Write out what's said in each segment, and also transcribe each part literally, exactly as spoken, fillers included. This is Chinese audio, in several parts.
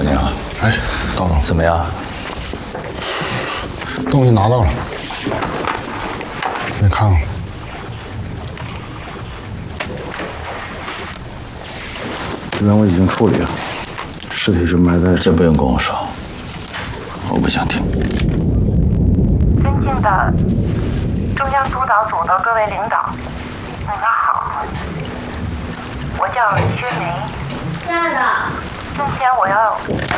你好。 哎，高总， 怎么样？ 东西拿到了，你看看。这边我已经处理了，尸体是埋在…… 这不用跟我说，我不想听。 尊敬的中央督导组的各位领导，你们好，我叫薛梅。 亲爱的， 今天我要。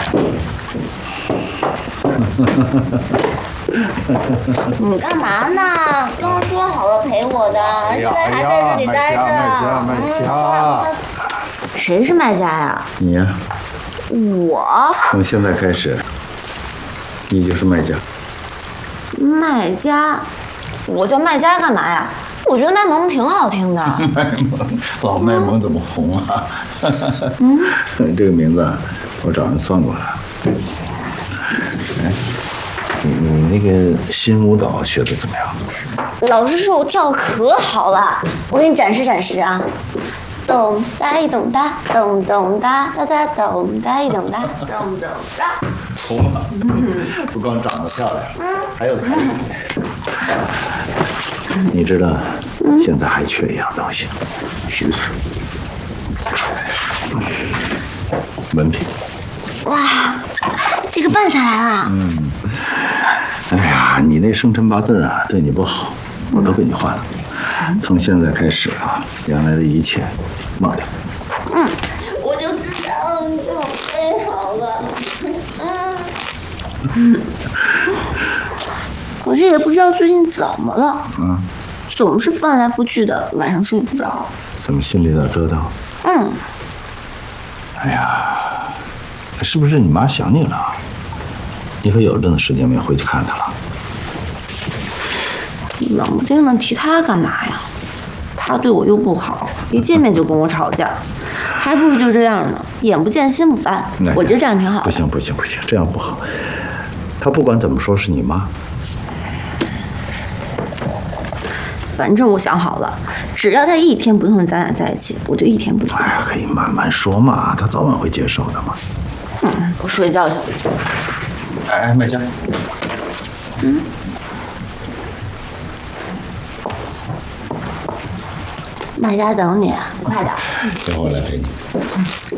你干嘛呢？刚说好了陪我的，现在还在这里待着。 卖家，卖家， 谁是卖家呀？ 你呀， 我从现在开始，你就是卖家。 卖家？我叫卖家干嘛呀？我觉得卖萌挺好听的。 卖萌，老卖萌怎么红啊？嗯，这个名字我找人算过了。哎，你你那个新舞蹈学的怎么样？ 老师说我跳可好了，我给你展示展示啊。咚哒一咚哒，咚咚哒哒哒咚哒一咚哒，咚咚哒。 红了，不光长得漂亮，还有才艺。你知道，现在还缺一样东西。 什么？ 文凭。 哇，这个办下来了。 嗯。哎呀，你那生辰八字啊，对你不好，我都给你换了。从现在开始啊，原来的一切忘掉。 嗯，我就知道你准备好了。嗯。可是也不知道最近怎么了，嗯，总是翻来覆去的，晚上睡不着。 怎么心里老折腾？ 嗯。 哎呀，是不是你妈想你了？你可有这么时间没回去看她了？ 冷不丁的提她干嘛呀？她对我又不好，一见面就跟我吵架，还不如就这样呢，眼不见心不烦。我觉得这样挺好的。 不行不行不行，这样不好。她不管怎么说是你妈。 反正我想好了，只要他一天不同咱俩在一起，我就一天不走。 哎呀，可以慢慢说嘛，他早晚会接受的嘛。 嗯，我睡觉去了。 哎，卖家。 嗯。卖家等你，快点。 一会儿我来陪你。